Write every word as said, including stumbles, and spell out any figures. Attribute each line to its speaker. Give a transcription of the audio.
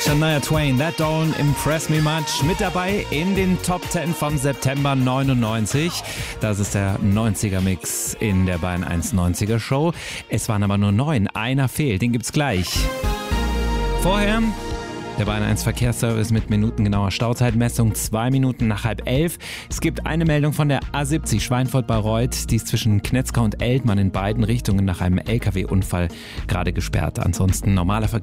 Speaker 1: Shania Twain, That Don't Impress Me Much. Mit dabei in den Top zehn vom September neunundneunzig. Das ist der neunziger-Mix in der Bayern eins neunziger Show. Es waren aber nur neun. Einer fehlt, den gibt's gleich. Vorher der Bayern eins Verkehrsservice mit minutengenauer Stauzeitmessung, zwei Minuten nach halb elf. Es gibt eine Meldung von der A siebzig Schweinfurt-Bayreuth. Die ist zwischen Knetzkau und Eltmann in beiden Richtungen nach einem L K W-Unfall gerade gesperrt. Ansonsten normaler Verkehr.